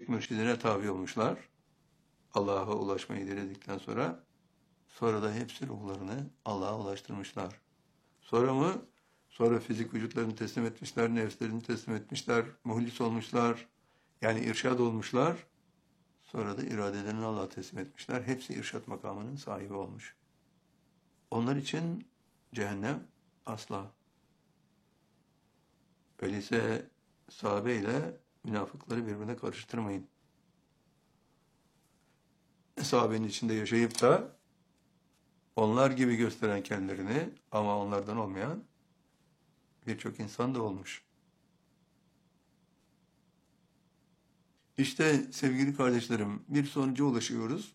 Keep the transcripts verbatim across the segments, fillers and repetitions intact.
tek mürşidine tabi olmuşlar. Allah'a ulaşmayı diledikten sonra. Sonra da hepsi ruhlarını Allah'a ulaştırmışlar. Sonra mı? Sonra fizik vücutlarını teslim etmişler, nefslerini teslim etmişler, muhlis olmuşlar. Yani irşad olmuşlar. Sonra da iradelerini Allah'a teslim etmişler. Hepsi irşad makamının sahibi olmuş. Onlar için cehennem asla. Öyleyse sahabe ile münafıkları birbirine karıştırmayın. Sahabenin içinde yaşayıp da onlar gibi gösteren kendilerini ama onlardan olmayan birçok insan da olmuş. İşte sevgili kardeşlerim, bir sonuca ulaşıyoruz.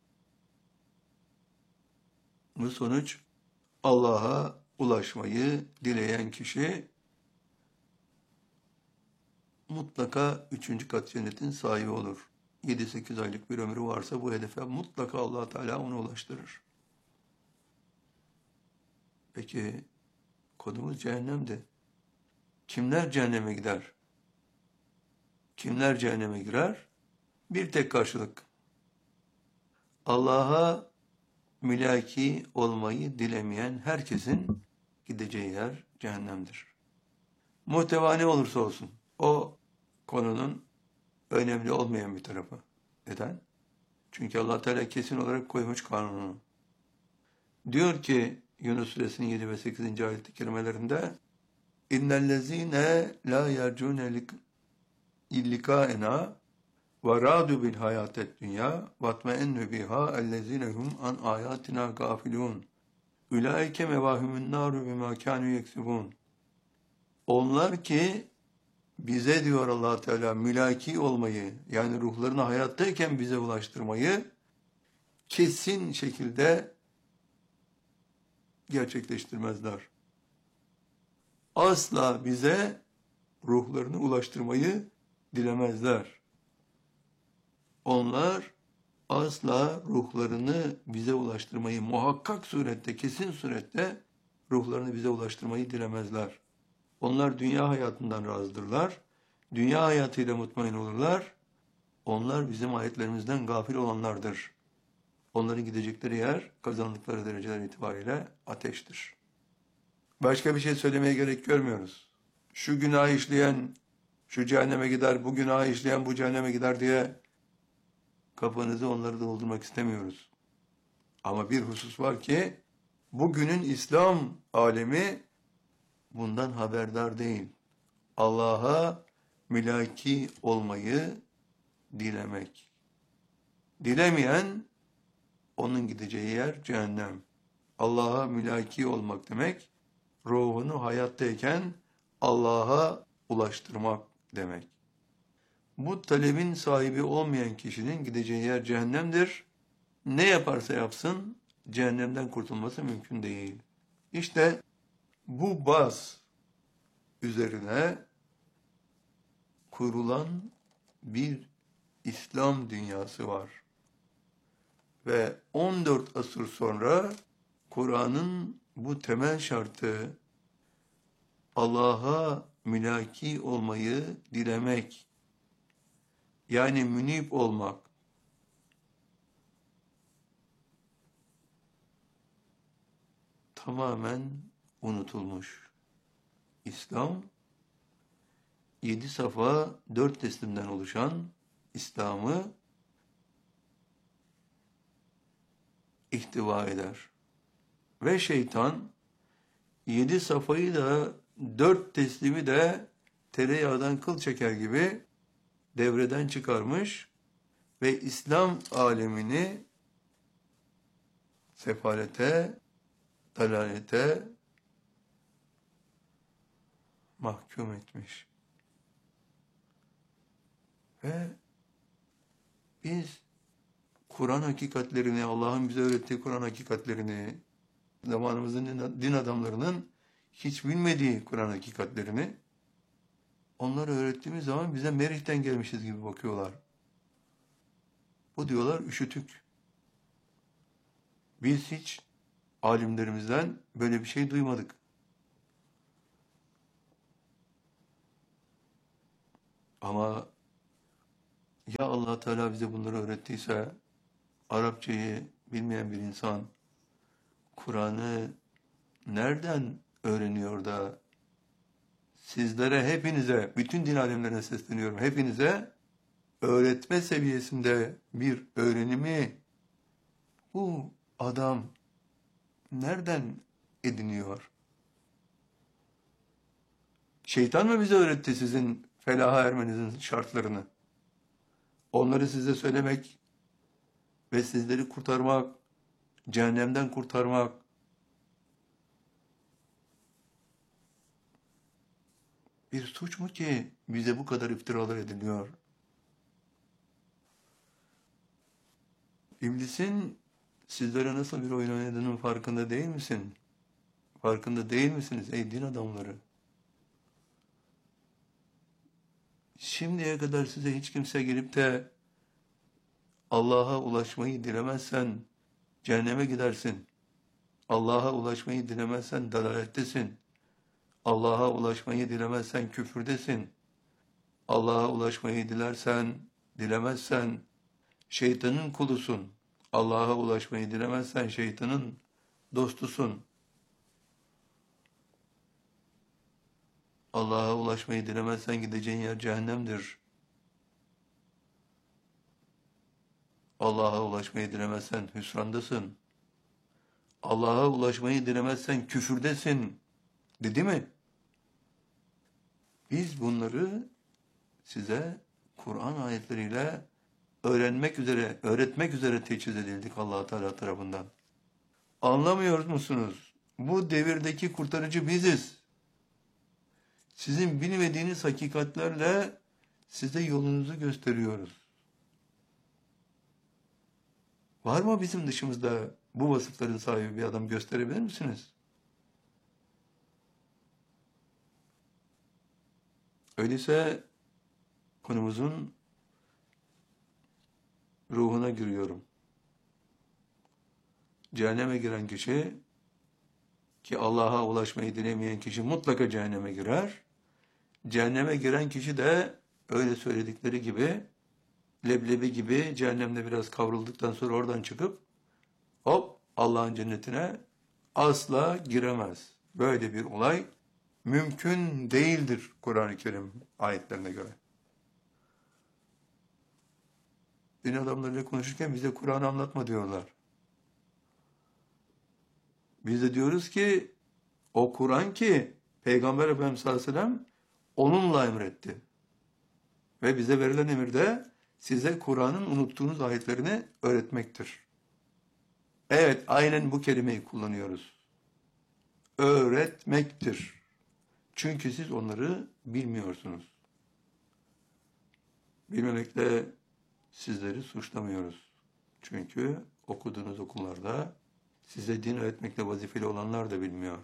Bu sonuç, Allah'a ulaşmayı dileyen kişi mutlaka üçüncü kat cennetin sahibi olur. yedi sekiz aylık bir ömrü varsa bu hedefe mutlaka Allah Teala onu ulaştırır. Peki konumuz cehennemdi. Kimler cehenneme gider? Kimler cehenneme girer? Bir tek karşılık. Allah'a mülaki olmayı dilemeyen herkesin gideceği yer cehennemdir. Muhteva ne olursa olsun. O konunun önemli olmayan bir tarafı. Neden? Çünkü Allah Teala kesin olarak koymuş kanunu. Diyor ki Yunus Suresinin yedi ve sekizinci ayet-i kerimelerinde İnnellezîne lâ yercûne illikaena ve râdû bil hayâtet dünya vatmeennü bihâ ellezîne hum an âyâtina gâfilûn ulaike mevâhümün nâru bimâ kânû yeksibûn. Onlar ki bize diyor Allah Teala mülaki olmayı, yani ruhlarını hayattayken bize ulaştırmayı kesin şekilde gerçekleştirmezler. Asla bize ruhlarını ulaştırmayı dilemezler. Onlar asla ruhlarını bize ulaştırmayı, muhakkak surette, kesin surette ruhlarını bize ulaştırmayı dilemezler. Onlar dünya hayatından razıdırlar. Dünya hayatıyla mutmain olurlar. Onlar bizim ayetlerimizden gafil olanlardır. Onların gidecekleri yer, kazandıkları dereceler itibariyle ateştir. Başka bir şey söylemeye gerek görmüyoruz. Şu günah işleyen şu cehenneme gider, bu günah işleyen bu cehenneme gider diye kafanızı onları doldurmak istemiyoruz. Ama bir husus var ki bugünün İslam alemi bundan haberdar değil. Allah'a mülaki olmayı dilemek. Dilemeyen onun gideceği yer cehennem. Allah'a mülaki olmak demek, ruhunu hayattayken Allah'a ulaştırmak demek. Bu talebin sahibi olmayan kişinin gideceği yer cehennemdir. Ne yaparsa yapsın cehennemden kurtulması mümkün değil. İşte bu baz üzerine kurulan bir İslam dünyası var. Ve on dört asır sonra Kur'an'ın bu temel şartı Allah'a mülaki olmayı dilemek, yani münib olmak, tamamen unutulmuş. İslam, yedi safa, dört teslimden oluşan İslam'ı ihtiva eder. Ve şeytan, yedi safayı da, dört teslimi de tereyağdan kıl çeker gibi devreden çıkarmış ve İslam alemini sefalete, dalalete mahkum etmiş. Ve biz Kur'an hakikatlerini, Allah'ın bize öğrettiği Kur'an hakikatlerini, zamanımızın din adamlarının hiç bilmediği Kur'an hakikatlerini onlara öğrettiğimiz zaman bize Merih'ten gelmişiz gibi bakıyorlar. Bu diyorlar üşütük. Biz hiç alimlerimizden böyle bir şey duymadık. Ama Ya Allah Teala bize bunları öğrettiyse, Arapçayı bilmeyen bir insan Kur'an'ı nereden öğreniyor da sizlere, hepinize, bütün din alemlerine sesleniyorum. Hepinize öğretme seviyesinde bir öğrenimi bu adam nereden ediniyor? Şeytan mı bize öğretti sizin felaha ermenizin şartlarını? Onları size söylemek ve sizleri kurtarmak, cehennemden kurtarmak, bir suç mu ki bize bu kadar iftiralar ediliyor? İblisin sizlere nasıl bir oyun oynadığının farkında değil misin? Farkında değil misiniz ey din adamları? Şimdiye kadar size hiç kimse gelip de Allah'a ulaşmayı dilemezsen cehenneme gidersin. Allah'a ulaşmayı dilemezsen dalalettesin. Allah'a ulaşmayı dilemezsen küfürdesin. Allah'a ulaşmayı dilersen, dilemezsen şeytanın kulusun. Allah'a ulaşmayı dilemezsen şeytanın dostusun. Allah'a ulaşmayı dilemezsen gideceğin yer cehennemdir. Allah'a ulaşmayı dilemezsen hüsrandasın. Allah'a ulaşmayı dilemezsen küfürdesin. Dedi mi? Biz bunları size Kur'an ayetleriyle öğrenmek üzere, öğretmek üzere teçhiz edildik Allah Teala tarafından. Anlamıyor musunuz? Bu devirdeki kurtarıcı biziz. Sizin bilmediğiniz hakikatlerle size yolunuzu gösteriyoruz. Var mı bizim dışımızda bu vasıfların sahibi bir adam gösterebilir misiniz? Öyleyse konumuzun ruhuna giriyorum. Cehenneme giren kişi, ki Allah'a ulaşmayı dilemeyen kişi mutlaka cehenneme girer. Cehenneme giren kişi de öyle söyledikleri gibi leblebi gibi cehennemde biraz kavrulduktan sonra oradan çıkıp hop Allah'ın cennetine asla giremez. Böyle bir olay mümkün değildir Kur'an-ı Kerim ayetlerine göre. Din adamlarıyla konuşurken bize Kur'an'ı anlatma diyorlar. Biz de diyoruz ki o Kur'an ki Peygamber Efendimiz sallallahu aleyhi ve sellem onunla emretti. Ve bize verilen emir de size Kur'an'ın unuttuğunuz ayetlerini öğretmektir. Evet, aynen bu kelimeyi kullanıyoruz. Öğretmektir. Çünkü siz onları bilmiyorsunuz. Bilmemekle sizleri suçlamıyoruz. Çünkü okuduğunuz okullarda size din öğretmekle vazifeli olanlar da bilmiyor.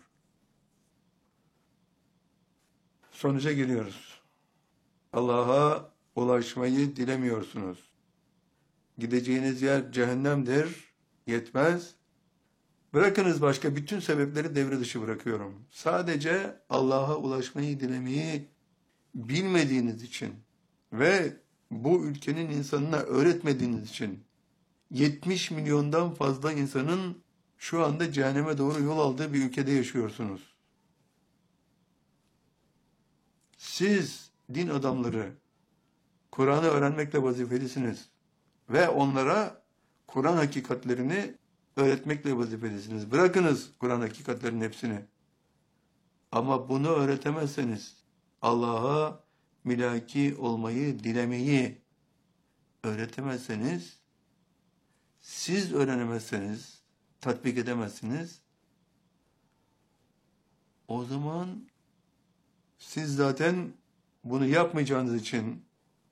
Sonuca geliyoruz. Allah'a ulaşmayı dilemiyorsunuz. Gideceğiniz yer cehennemdir, yetmez. Bırakınız başka bütün sebepleri devre dışı bırakıyorum. Sadece Allah'a ulaşmayı dilemeyi bilmediğiniz için ve bu ülkenin insanına öğretmediğiniz için yetmiş milyondan fazla insanın şu anda cehenneme doğru yol aldığı bir ülkede yaşıyorsunuz. Siz din adamları Kur'an'ı öğrenmekle vazifelisiniz ve onlara Kur'an hakikatlerini öğretmekle vazifelisiniz. Bırakınız Kur'an hakikatlerinin hepsini. Ama bunu öğretemezseniz Allah'a milaki olmayı, dilemeyi öğretemezseniz, siz öğrenemezseniz, tatbik edemezsiniz, o zaman siz zaten bunu yapmayacağınız için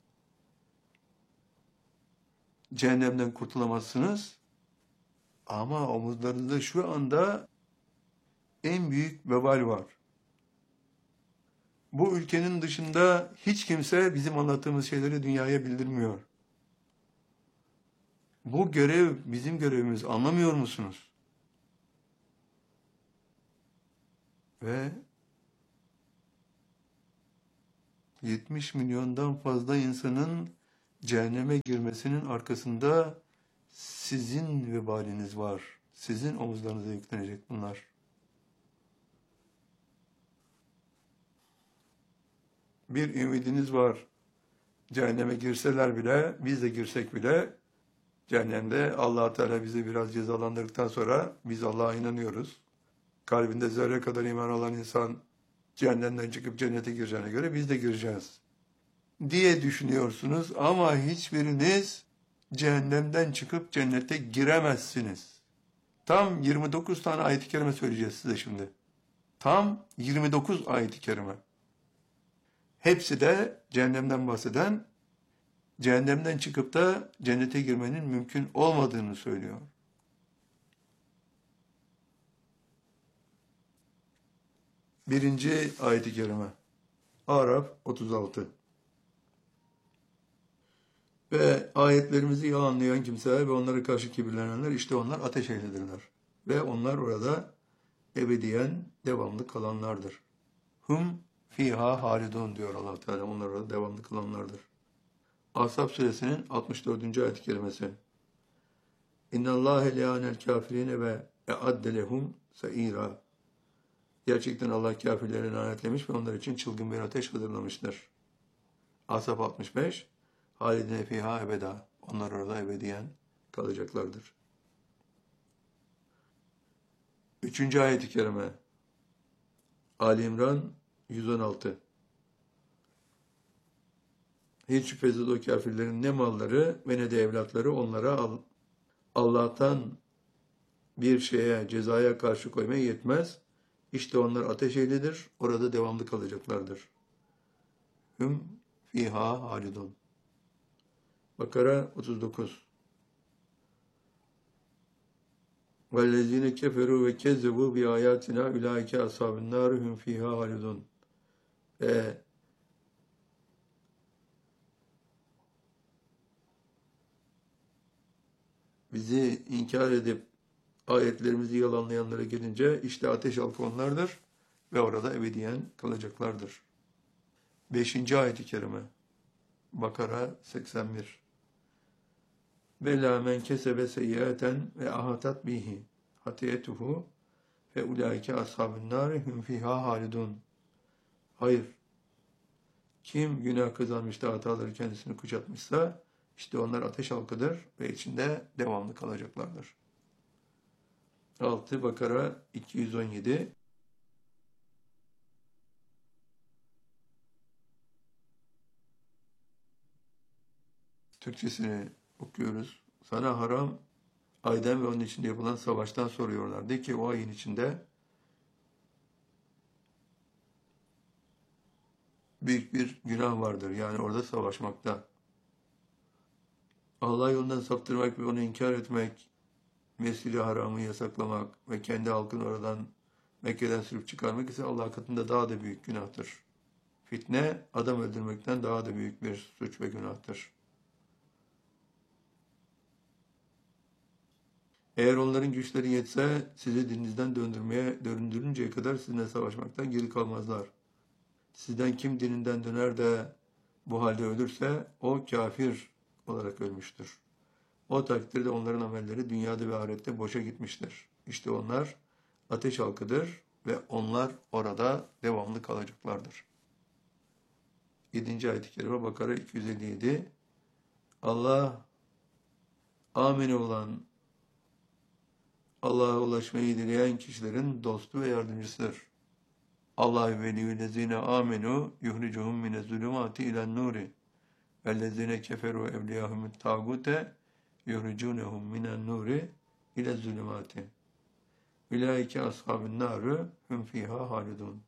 cehennemden kurtulamazsınız. Ama omuzlarınızda şu anda en büyük vebal var. Bu ülkenin dışında hiç kimse bizim anlattığımız şeyleri dünyaya bildirmiyor. Bu görev bizim görevimiz, anlamıyor musunuz? Ve yetmiş milyondan fazla insanın Cehenneme girmesinin arkasında sizin vebaliniz var. Sizin omuzlarınıza yüklenecek bunlar. Bir ümidiniz var. Cehenneme girseler bile, biz de girsek bile cehennemde Allah Teala bizi biraz cezalandırdıktan sonra biz Allah'a inanıyoruz. Kalbinde zerre kadar iman olan insan cehennemden çıkıp cennete gireceğine göre biz de gireceğiz diye düşünüyorsunuz ama hiçbiriniz cehennemden çıkıp cennete giremezsiniz. Tam yirmi dokuz tane ayet-i kerime söyleyeceğiz size şimdi. Tam yirmi dokuz ayet-i kerime. Hepsi de cehennemden bahseden, cehennemden çıkıp da cennete girmenin mümkün olmadığını söylüyor. Birinci ayet-i kerime. Araf otuz altı. Ve ayetlerimizi yalanlayan kimseler ve onlara karşı kibirlenenler işte onlar ateş ehlidirler. Ve onlar orada ebediyen devamlı kalanlardır. Hum fiha halidun diyor Allah Teala. Onlar orada devamlı kalanlardır. Ahzab suresinin altmış dördüncü ayet-i kerimesi. İnnallâhe leânel kâfirîne ve e'adde lehum se'îrâ. Gerçekten Allah kâfirleri lanetlemiş ve onlar için çılgın bir ateş hazırlamıştır. Ahzab altmış beş. Halidine fiha ebeda. Onlar orada ebediyen kalacaklardır. Üçüncü ayet-i kerime. Ali İmran yüz on altı. Hiç şüphesiz o kafirlerin ne malları ve ne de evlatları onlara Allah'tan bir şeye, cezaya karşı koymaya yetmez. İşte onlar ateş ehlidir, orada devamlı kalacaklardır. Hüm fiha halidun. Bakara otuz dokuz. وَالَّذ۪ينَ كَفَرُوا وَكَذَّبُوا بِآيَاتِنَا اُلَٰئِكَ أَصْحَابُ النَّارِ هُمْ فِيهَا خَالِدُونَ. Ve bizi inkar edip ayetlerimizi yalanlayanlara gelince işte ateş halkı onlardır ve orada ebediyen kalacaklardır. Beşinci ayet-i kerime. Bakara seksen bir. Bela men kesebe seyyiaten ve ahatat bihi hatiyetuhu ve ulaike ashabun nari hum fiha halidun. Hayır. Kim günah kazanmış da hataları kendisini kuşatmışsa işte onlar ateş halkıdır ve içinde devamlı kalacaklardır. altı Bakara iki yüz on yedi. Türkçesini okuyoruz. Sana haram aydan ve onun içinde yapılan savaştan soruyorlar. De ki o ayın içinde büyük bir günah vardır. Yani orada savaşmakta. Allah yolundan saptırmak ve onu inkar etmek, mescid-i haramı yasaklamak ve kendi halkını oradan Mekke'den sürüp çıkarmak ise Allah katında daha da büyük günahtır. Fitne, adam öldürmekten daha da büyük bir suç ve günahtır. Eğer onların güçleri yetse sizi dininizden döndürmeye, döndürünceye kadar sizinle savaşmaktan geri kalmazlar. Sizden kim dininden döner de bu halde ölürse o kafir olarak ölmüştür. O takdirde onların amelleri dünyada ve ahirette boşa gitmiştir. İşte onlar ateş halkıdır ve onlar orada devamlı kalacaklardır. yedinci ayet-i kerime Bakara iki yüz elli yedi. Allah amin olan, Allah'a ulaşmayı dileyen kişilerin dostu ve yardımcısıdır. Allah veliyyüllezine amenu yuhricuhum mine zulümati ilen nuri vellezine keferu evliyahumut tağute yuhricunehum minen nuri ile zulümati. Ulaike ashabun narı hum fiha halidun.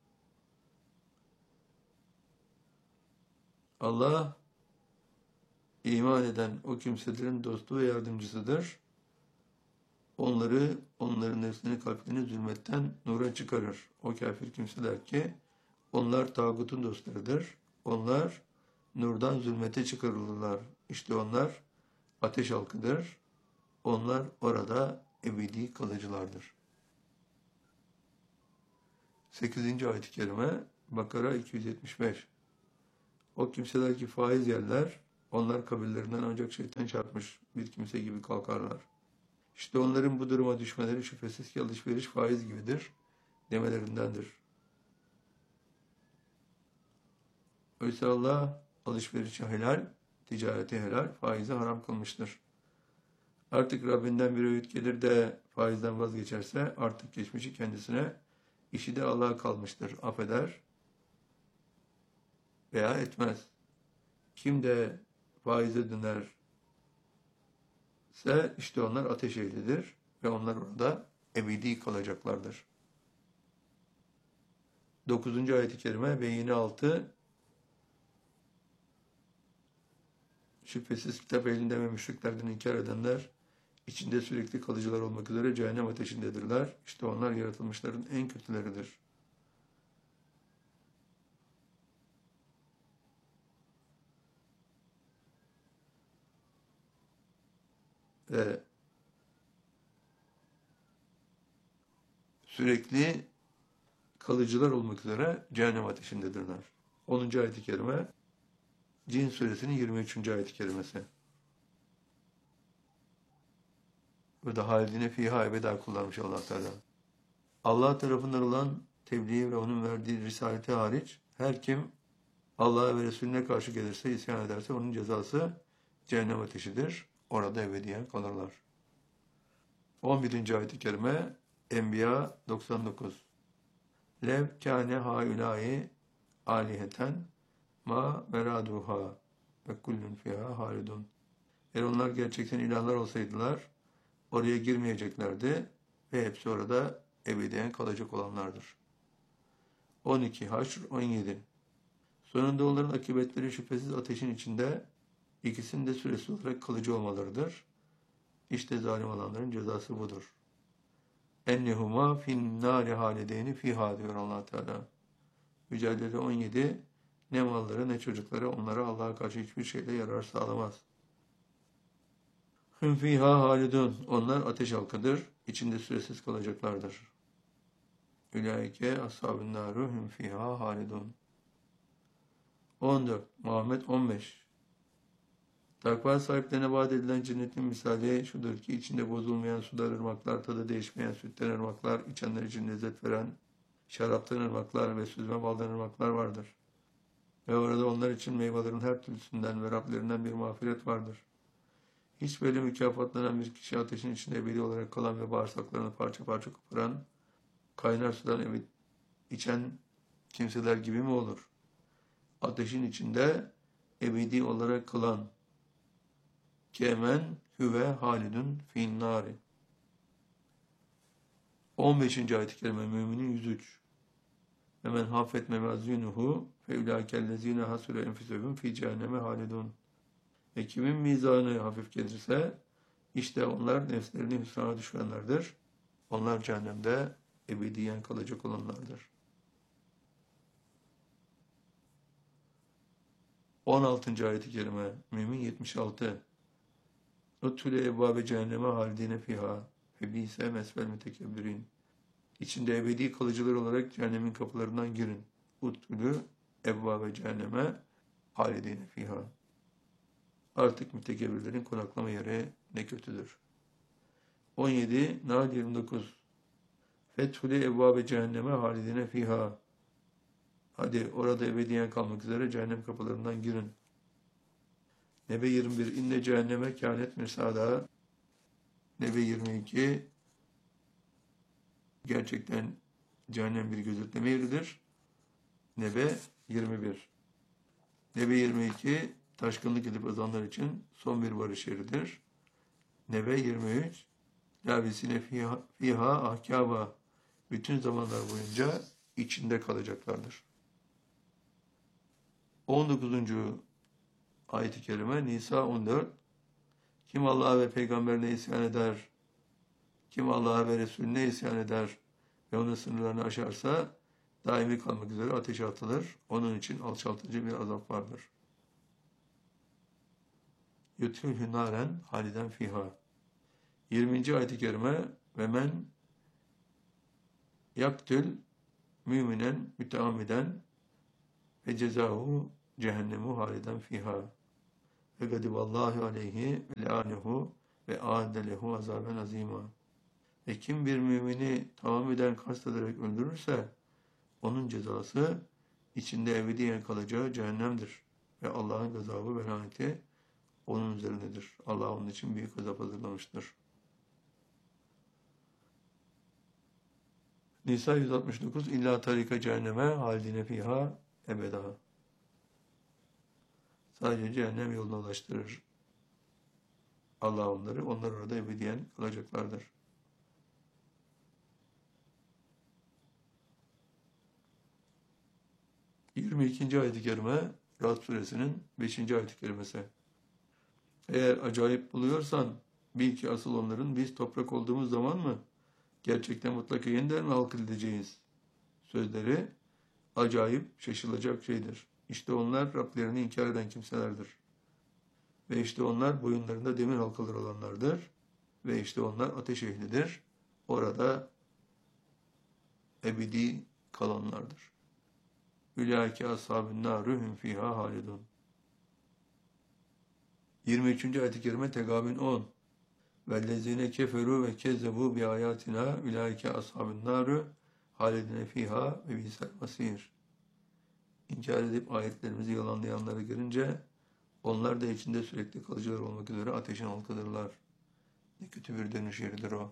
Allah iman eden o kimselerin dostu ve yardımcısıdır. Onları, onların nefsini, kalplerini zulmetten nura çıkarır. O kafir kimseler ki onlar tağutun dostlarıdır. Onlar nurdan zulmete çıkarılırlar. İşte onlar ateş halkıdır. Onlar orada ebedi kalıcılardır. sekizinci ayet-i kerime Bakara iki yüz yetmiş beş. O kimseler ki faiz yerler, Onlar kabirlerinden ancak şeytan çarpmış bir kimse gibi kalkarlar. İşte onların bu duruma düşmeleri şüphesiz ki alışveriş faiz gibidir demelerindendir. Oysa Allah alışverişi helal, ticareti helal, faizi haram kılmıştır. Artık Rabbinden bir öğüt gelir de faizden vazgeçerse artık geçmişi kendisine, işi de Allah'a kalmıştır. Affeder veya etmez. Kim de faize dönerse işte onlar ateş ehlidir ve onlar orada ebedi kalacaklardır. dokuzuncu ayet-i kerime ve yine altı şüphesiz kitap elinde ve müşriklerden inkar edenler içinde sürekli kalıcılar olmak üzere cehennem ateşindedirler. İşte onlar yaratılmışların en kötüleridir. Ve sürekli kalıcılar olmak üzere cehennem ateşindedirler. onuncu ayet-i kerime Cin suresinin yirmi üçüncü ayet-i kerimesi. Burada halidine fiha ebeda kullanmış Allah Teala. Allah tarafından olan tebliğ ve onun verdiği risaleti hariç her kim Allah'a ve Resulüne karşı gelirse, isyan ederse onun cezası cehennem ateşidir. Orada ebediyen kalırlar. on birinci ayet-i kerime Enbiya doksan dokuz. Lev kâne haulâi aliheten ma meraduha ve kullun fiha halidun. Eğer onlar gerçekten ilahlar olsaydılar oraya girmeyeceklerdi ve hepsi orada ebediyen kalacak olanlardır. on iki Haşr on yedi. Sonunda onların akıbetleri şüphesiz ateşin içinde, ikisinin de süresi olarak kalıcı olmalarıdır. İşte zalim olanların cezası budur. Ennehuma fin nâri halideyni fiha diyor Allah Teala. Mücadele on yedi. Ne malları ne çocukları onlara Allah'a karşı hiçbir şeyle yarar sağlamaz. Hüm fiha halidun. Onlar ateş halkıdır. İçinde süresiz kalacaklardır. Ülaike ashab-ı nâru hüm fiha halidun. on dört Muhammed on beş. Takva sahiplerine vaat edilen cennetin misali şudur ki içinde bozulmayan sular, ırmaklar, tadı değişmeyen sütten ırmaklar, içenler için lezzet veren şaraptan ırmaklar ve süzme baldan ırmaklar vardır. Ve orada onlar için meyvelerin her türlüsünden ve Rablerinden bir mağfiret vardır. Hiç böyle mükafatlanan bir kişi ateşin içinde ebedi olarak kalan ve bağırsaklarını parça parça koparan, kaynar sudan ebedi içen kimseler gibi mi olur? Ateşin içinde ebedi olarak kalan kemen hüve halidun fin nari. on beşinci ayet-i kerime Müminin yüz üç. Ve men hafet mevazinuhu fe ulâkellezîne hasûle enfisehum fi cehenneme halidun. Ve kimin mizanı hafif gelirse işte onlar nefslerini hüsrana düşürenlerdir. Onlar cehennemde ebediyen kalacak olanlardır. on altıncı ayet-i kerime Mümin yetmiş altı. Uttule ebbâbe cehenneme halidine fiha fe bîse mesvel mütekebbirin. İçinde ebedi kalıcılar olarak cehennemin kapılarından girin. Uttule ebbâbe cehenneme halidine fiha. Artık mütekebbirlerin konaklama yeri ne kötüdür. on yedi Nahl yirmi dokuz. Fethule ebbâbe cehenneme halidine fiha. Hadi orada ebediyen kalmak üzere cehennem kapılarından girin. Nebe yirmi bir. İnne cehenneme kânet mirsâdâ. Nebe yirmi iki. Gerçekten cehennem bir gözetleme yeridir. Nebe yirmi bir. Nebe yirmi iki. Taşkınlık edip azanlar için son bir varış yeridir. Nebe yirmi üç. Lâbisine fiha, fiha ahkâba. Bütün zamanlar boyunca içinde kalacaklardır. on dokuzuncu ayet-i kerime Nisa on dört. Kim Allah'a ve peygamberine isyan eder, kim Allah'a ve Resulüne isyan eder ve onun sınırlarını aşarsa daimi kalmak üzere ateşe atılır. Onun için alçaltıcı bir azap vardır. Yutfülhü naren haliden fiha. yirminci ayet-i kerime ve men yaktül müminen müteammiden ve cezahu cehennemu haliden fiha. ve gadiballahu aleyhi ve le'anehu ve a'adde lehu azaben azima. Ve kim bir mümini tamamıyla kastederek öldürürse onun cezası içinde ebediyen kalacağı cehennemdir. Ve Allah'ın gazabı ve laneti onun üzerindedir. Allah onun için büyük azap hazırlamıştır. Nisa yüz altmış dokuz İlla tarika cehenneme haldine fiha ebeda. Sadece cehennem yoluna ulaştırır Allah onları. Onlar orada ebediyen kalacaklardır. yirmi ikinci ayet-i kerime Ra'd suresinin beşinci ayet-i kerimesi. Eğer acayip buluyorsan bil ki asıl onların biz toprak olduğumuz zaman mı gerçekten mutlaka yeniden mi halk edileceğiz? Sözleri acayip, şaşılacak şeydir. İşte onlar Rablerini inkar eden kimselerdir. Ve işte onlar boyunlarında demir halkaları olanlardır. Ve işte onlar ateş ehlidir. Orada ebedi kalanlardır. Ülâike ashâbün nârü hüm fîhâ halidun. yirmi üçüncü ayet-i kerime Tegâbün on. Vellezîne keferû ve kezzebu bi âyâtinâ ülâike ashâbün nârü halidine fîhâ ve bisel masîr. İnkar edip ayetlerimizi yalanlayanları görünce onlar da içinde sürekli kalıcılar olmak üzere ateşin halkadırlar. Ne kötü bir dönüş yeridir o.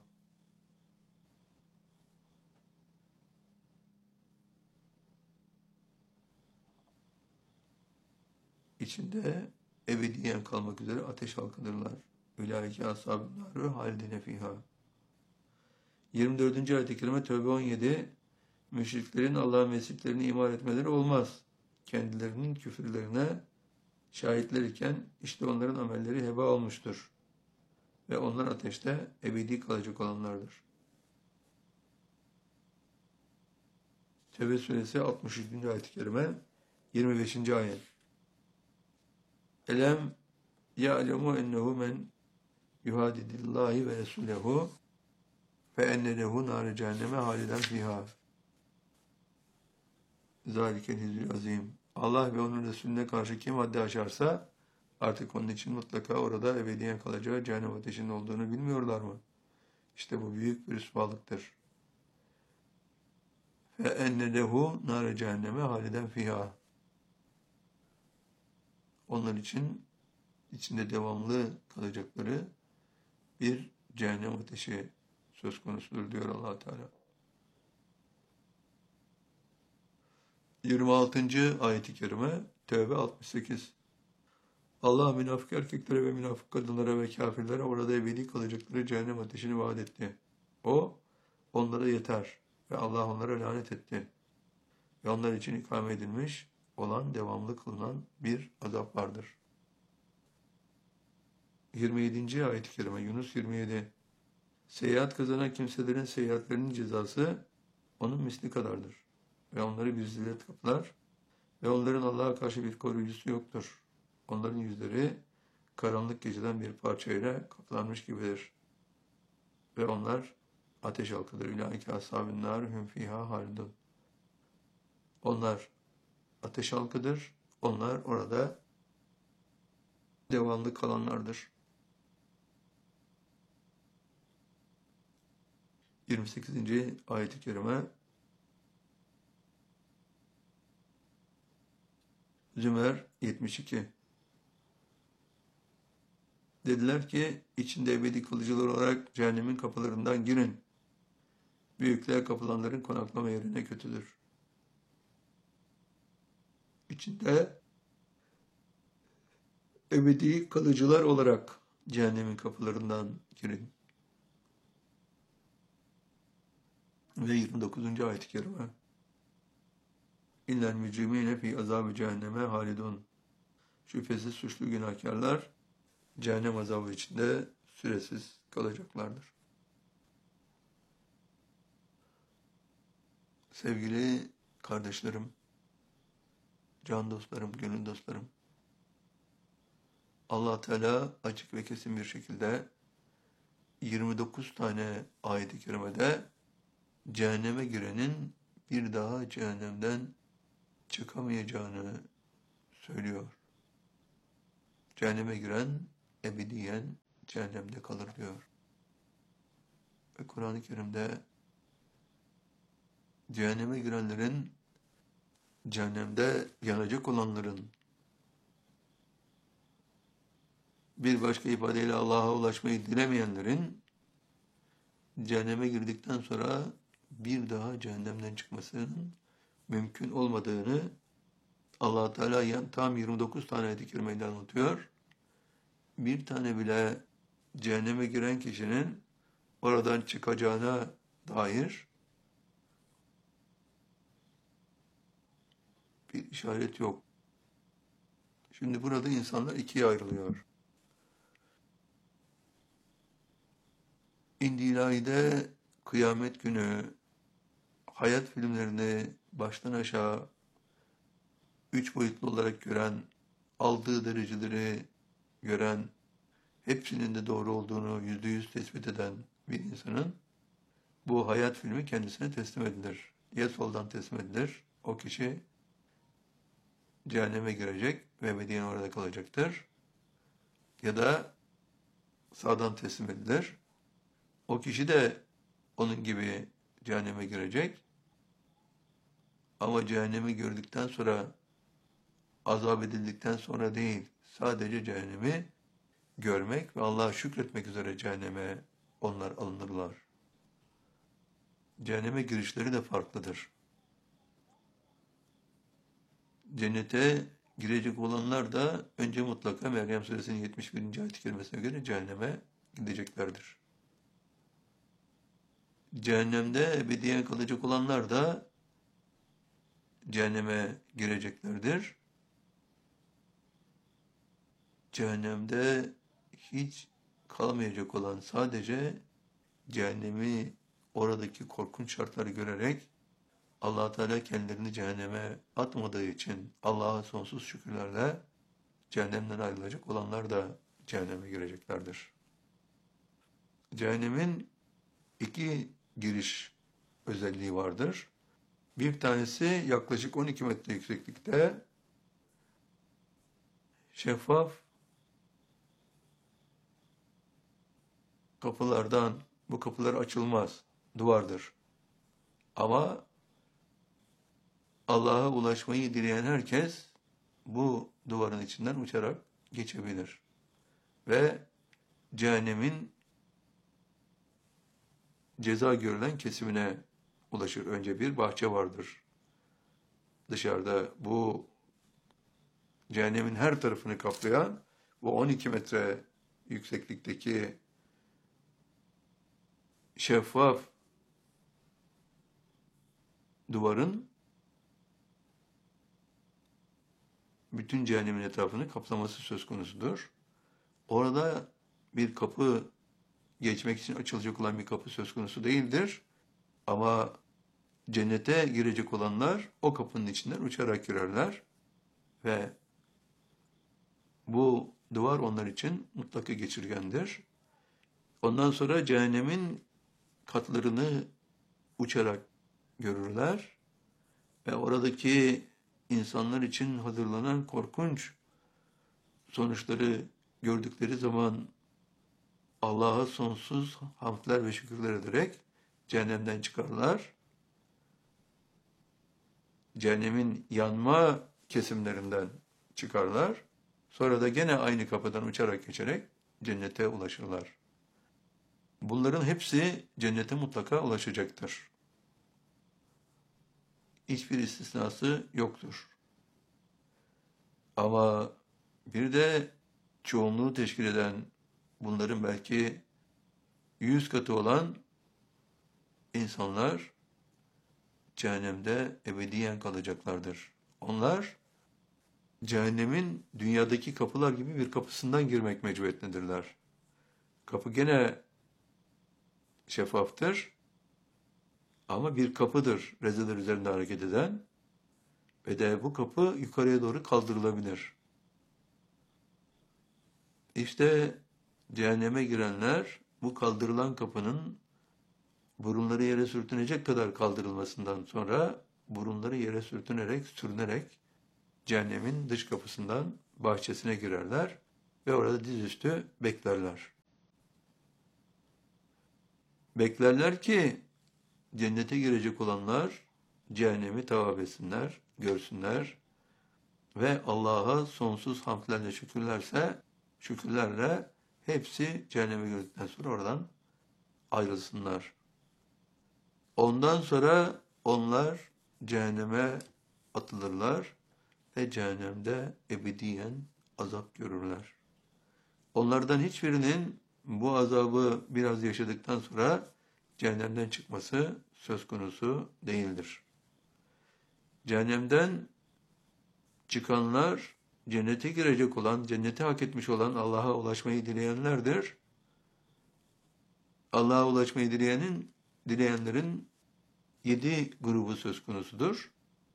İçinde ebediyen kalmak üzere ateş halkadırlar. Ülâike ashâbün nârü halidine fîhâ. yirmi dördüncü ayet-i kerime Tevbe on yedi. Müşriklerin Allah'ın mescitlerini imar etmeleri olmaz. Kendilerinin küfürlerine şahitler iken işte onların amelleri heba olmuştur. Ve onlar ateşte ebedi kalacak olanlardır. Tevbe suresi altmış üçüncü ayet-i kerime yirmi beşinci ayet. Elem ya'lemu ennehu men yuhadidillahi ve resulehu fe enne lehu nâre cehenneme haliden fîhâ. Zâlikel hizül azîm. Allah ve onun Resulüne karşı kim haddi aşarsa artık onun için mutlaka orada ebediyen kalacağı cehennem ateşinin olduğunu bilmiyorlar mı? İşte bu büyük bir rüsvalıktır. Fe enne lehu nâre cehenneme haliden fîhâ. Onlar için içinde devamlı kalacakları bir cehennem ateşi söz konusudur diyor Allah Teala. yirmi altıncı ayet-i kerime Tevbe altmış sekiz. Allah münafık erkeklere ve münafık kadınlara ve kafirlere orada ebedi kalacakları cehennem ateşini vaat etti. O onlara yeter ve Allah onlara lanet etti. Ve onlar için ikame edilmiş olan devamlı kılınan bir azap vardır. yirmi yedinci ayet-i kerime Yunus yirmi yedi. Seyahat kazanan kimselerin seyahatlerinin cezası onun misli kadardır. Ve onları bir zillet kaplar ve onların Allah'a karşı bir koruyucusu yoktur. Onların yüzleri karanlık geceden bir parçayla kaplanmış gibidir. Ve onlar ateş halkıdır. Ülâike ashâbün nâr hüm fîhâ halidun. Onlar ateş halkıdır. Onlar orada devamlı kalanlardır. yirmi sekizinci ayet-i kerime Zümer yetmiş iki. Dediler ki içinde ebedi kalıcılar olarak cehennemin kapılarından girin. Büyükler kapılanların konaklama yerine kötüdür. İçinde ebedi kalıcılar olarak cehennemin kapılarından girin. Ve yirmi dokuzuncu ayet-i kerime İnnel mücrimîne fî azâb-ı cehenneme halidun. Şüphesiz suçlu günahkarlar cehennem azabı içinde süresiz kalacaklardır. Sevgili kardeşlerim, can dostlarım, gönül dostlarım, Allah Teala açık ve kesin bir şekilde yirmi dokuz tane ayet-i kerimede cehenneme girenin bir daha cehennemden çıkamayacağını söylüyor. cehenneme giren ebediyen cehennemde kalır diyor. Ve Kur'an-ı Kerim'de cehenneme girenlerin, cehennemde yanacak olanların, bir başka ifadeyle Allah'a ulaşmayı dilemeyenlerin cehenneme girdikten sonra bir daha cehennemden çıkmasının mümkün olmadığını Allah Teala yani tam yirmi dokuz tane ayet-i kerimeyle anlatıyor. Bir tane bile cehenneme giren kişinin oradan çıkacağına dair bir işaret yok. Şimdi burada insanlar ikiye ayrılıyor. İndilai'de kıyamet günü hayat filmlerini baştan aşağı üç boyutlu olarak gören, aldığı dereceleri gören, hepsinin de doğru olduğunu yüzde yüz tespit eden bir insanın bu hayat filmi kendisine teslim edilir. Ya soldan teslim edilir, o kişi cehenneme girecek ve ebediyen orada kalacaktır. Ya da sağdan teslim edilir. O kişi de onun gibi cehenneme girecek. Ama cehennemi gördükten sonra, azap edildikten sonra değil, sadece cehennemi görmek ve Allah'a şükretmek üzere cehenneme onlar alınırlar. Cehenneme girişleri de farklıdır. Cennete girecek olanlar da önce mutlaka Meryem Suresinin yetmiş birinci ayet-i kerimesine göre cehenneme gideceklerdir. Cehennemde ebediyen kalacak olanlar da cehenneme gireceklerdir. Cehennemde hiç kalmayacak olan, sadece cehennemi, oradaki korkunç şartları görerek Allah Teala kendilerini cehenneme atmadığı için Allah'a sonsuz şükürlerle cehennemden ayrılacak olanlar da cehenneme gireceklerdir. Cehennemin iki giriş özelliği vardır. Bir tanesi yaklaşık on iki metre yükseklikte şeffaf kapılardan, bu kapılar açılmaz, duvardır. Ama Allah'a ulaşmayı dileyen herkes bu duvarın içinden uçarak geçebilir. Ve cehennemin ceza görülen kesimine ulaşır. Önce bir bahçe vardır. Dışarıda bu cehennemin her tarafını kaplayan bu on iki metre yükseklikteki şeffaf duvarın bütün cehennemin etrafını kaplaması söz konusudur. Orada bir kapı, geçmek için açılacak olan bir kapı söz konusu değildir. Ama cennete girecek olanlar o kapının içinden uçarak girerler ve bu duvar onlar için mutlaka geçirgendir. Ondan sonra cehennemin katlarını uçarak görürler ve oradaki insanlar için hazırlanan korkunç sonuçları gördükleri zaman Allah'a sonsuz hamdler ve şükürler ederek cehennemden çıkarlar. Cehennemin yanma kesimlerinden çıkarlar. Sonra da gene aynı kapıdan uçarak geçerek cennete ulaşırlar. Bunların hepsi cennete mutlaka ulaşacaktır. Hiçbir istisnası yoktur. Ama bir de çoğunluğu teşkil eden, bunların belki yüz katı olan insanlar cehennemde ebediyen kalacaklardır. Onlar cehennemin dünyadaki kapılar gibi bir kapısından girmek mecburiyetindedirler. Kapı gene şeffaftır ama bir kapıdır rezeler üzerinde hareket eden ve de bu kapı yukarıya doğru kaldırılabilir. İşte cehenneme girenler bu kaldırılan kapının burunları yere sürtünecek kadar kaldırılmasından sonra burunları yere sürtünerek, sürünerek cehennemin dış kapısından bahçesine girerler ve orada dizüstü beklerler. Beklerler ki cennete girecek olanlar cehennemi tavaf etsinler, görsünler ve Allah'a sonsuz hamdlerle şükürlerse, şükürlerle hepsi cehenneme girdikten sonra oradan ayrılsınlar. Ondan sonra onlar cehenneme atılırlar ve cehennemde ebediyen azap görürler. Onlardan hiçbirinin bu azabı biraz yaşadıktan sonra cehennemden çıkması söz konusu değildir. Cehennemden çıkanlar cennete girecek olan, cennete hak etmiş olan Allah'a ulaşmayı dileyenlerdir. Allah'a ulaşmayı dileyenin, dileyenlerin yedi grubu söz konusudur.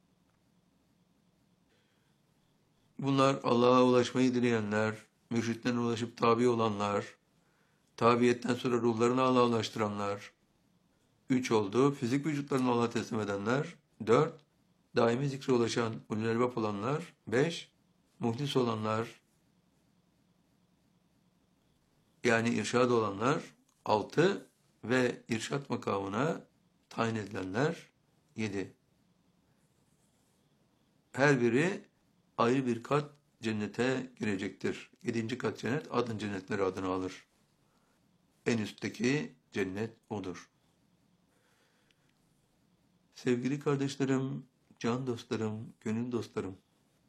Bunlar Allah'a ulaşmayı dileyenler, mürşitlerine ulaşıp tabi olanlar, tabiyetten sonra ruhlarını Allah'a ulaştıranlar, üç oldu. Fizik vücutlarını Allah'a teslim edenler, dört. Daimi zikre ulaşan ulul elbap olanlar, beş. Muhlis olanlar, yani irşad olanlar, altı. Ve irşat makamına tayin edilenler, yedi. Her biri ayrı bir kat cennete girecektir. Yedinci kat cennet, adın cennetleri adını alır. En üstteki cennet odur. Sevgili kardeşlerim, can dostlarım, gönül dostlarım,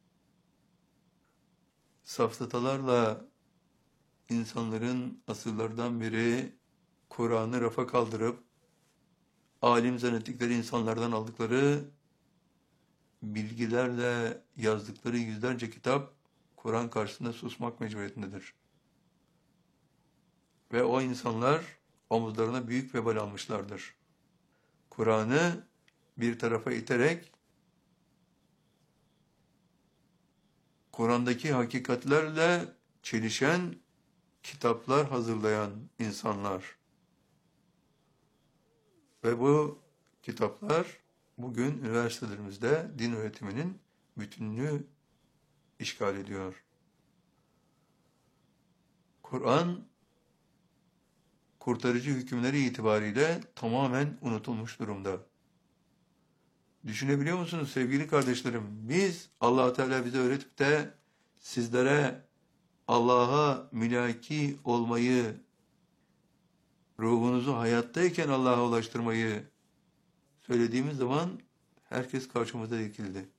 safsatalarla insanların asırlardan beri Kur'an'ı rafa kaldırıp, alim zannettikleri insanlardan aldıkları bilgilerle yazdıkları yüzlerce kitap, Kur'an karşısında susmak mecburiyetindedir. Ve o insanlar omuzlarına büyük vebal almışlardır. Kur'an'ı bir tarafa iterek, Kur'an'daki hakikatlerle çelişen kitaplar hazırlayan insanlar. Ve bu kitaplar bugün üniversitelerimizde din öğretiminin bütününü işgal ediyor. Kur'an, kurtarıcı hükümleri itibariyle tamamen unutulmuş durumda. Düşünebiliyor musunuz sevgili kardeşlerim? Biz, Allah Teala bize öğretip de sizlere Allah'a mülaki olmayı, ruhunuzu hayattayken Allah'a ulaştırmayı söylediğimiz zaman herkes karşımıza dikildi.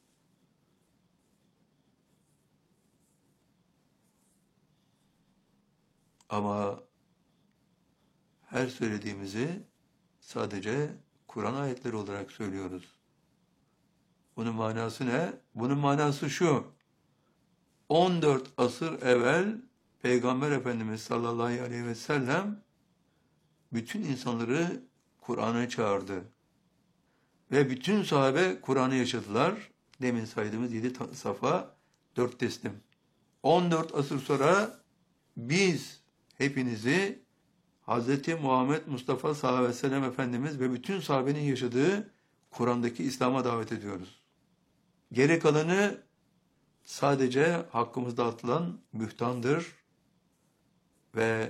Ama her söylediğimizi sadece Kur'an ayetleri olarak söylüyoruz. Bunun manası ne? Bunun manası şu: on dört asır evvel Peygamber Efendimiz sallallahu aleyhi ve sellem bütün insanları Kur'an'a çağırdı. Ve bütün sahabe Kur'an'ı yaşadılar. Demin saydığımız yedi safa, dört teslim. on dört asır sonra biz hepinizi Hz. Muhammed Mustafa sallallahu aleyhi ve sellem Efendimiz ve bütün sahabenin yaşadığı Kur'an'daki İslam'a davet ediyoruz. Geri kalanı sadece hakkımızda atılan bühtandır ve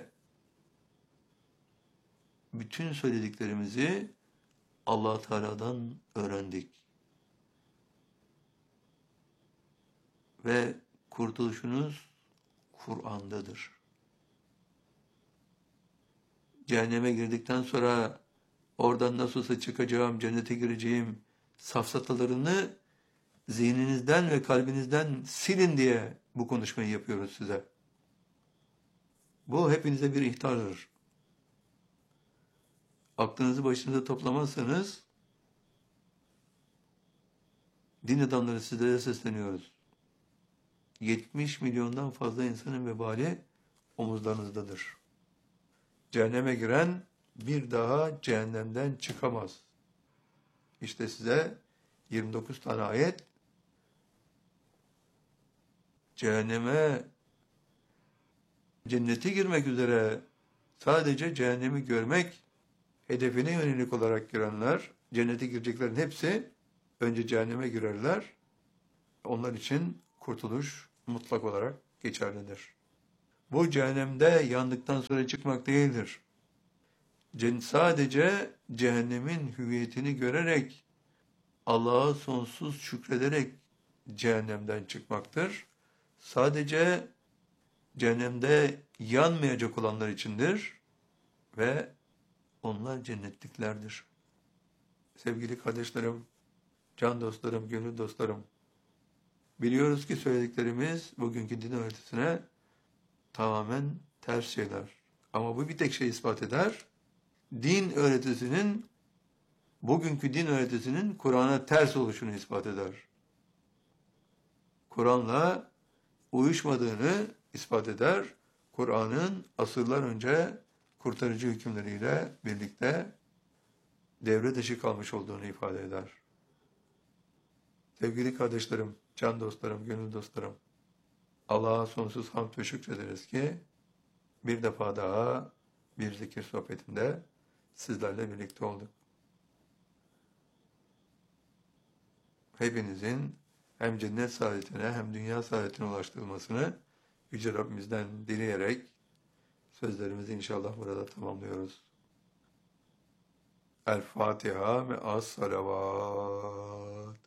bütün söylediklerimizi Allah Teala'dan öğrendik. Ve kurtuluşunuz Kur'an'dadır. Cehenneme girdikten sonra oradan nasılsa çıkacağım, cennete gireceğim safsatalarını zihninizden ve kalbinizden silin diye bu konuşmayı yapıyoruz size. Bu hepinize bir ihtardır. Aklınızı başınıza toplamazsanız din adamları sizlere sesleniyoruz. yetmiş milyondan fazla insanın vebali omuzlarınızdadır. Cehenneme giren bir daha cehennemden çıkamaz. İşte size yirmi dokuz tane ayet cehenneme, cennete girmek üzere sadece cehennemi görmek hedefine yönelik olarak girenler, cennete gireceklerin hepsi önce cehenneme girerler. Onlar için kurtuluş mutlak olarak geçerlidir. Bu cehennemde yandıktan sonra çıkmak değildir. Cen- Sadece cehennemin hüviyetini görerek, Allah'a sonsuz şükrederek cehennemden çıkmaktır. Sadece cehennemde yanmayacak olanlar içindir ve onlar cennetliklerdir. Sevgili kardeşlerim, can dostlarım, gönül dostlarım, biliyoruz ki söylediklerimiz bugünkü din öğretisine tamamen ters şeyler. Ama bu bir tek şey ispat eder. Din öğretisinin, bugünkü din öğretisinin Kur'an'a ters oluşunu ispat eder. Kur'an'la uyuşmadığını ispat eder. Kur'an'ın asırlar önce kurtarıcı hükümleriyle birlikte devre dışı kalmış olduğunu ifade eder. Sevgili kardeşlerim, can dostlarım, gönül dostlarım, Allah'a sonsuz hamd ve şükrederiz ki bir defa daha bir zikir sohbetinde sizlerle birlikte olduk. Hepinizin hem cennet saadetine hem dünya saadetine ulaştırılmasını Yüce Rabbimizden dileyerek sözlerimizi inşallah burada tamamlıyoruz. El Fatiha ve as salavat.